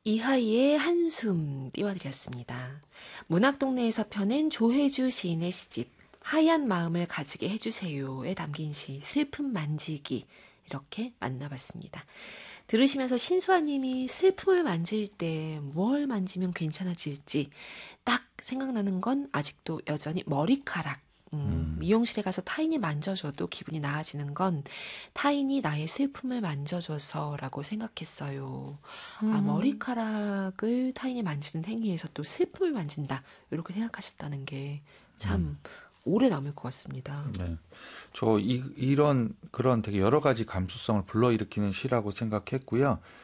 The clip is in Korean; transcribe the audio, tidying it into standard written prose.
이하이의 한숨 띄워드렸습니다. 문학동네에서 펴낸 조혜주 시인의 시집 하얀 마음을 가지게 해주세요에 담긴 시 슬픔 만지기 이렇게 만나봤습니다. 들으시면서 신수아님이 슬픔을 만질 때 뭘 만지면 괜찮아질지 딱 생각나는 건 아직도 여전히 머리카락. 미용실에 가서 타인이 만져줘도 기분이 나아지는 건 타인이 나의 슬픔을 만져줘서라고 생각했어요. 아, 음, 머리카락을 타인이 만지는 행위에서 또 슬픔을 만진다. 이렇게 생각하셨다는 게 음, 참 오래 남을 것 같습니다. 네. 이런 그런 되게 여러 가지 감수성을 불러일으키는 시라고 생각했고요.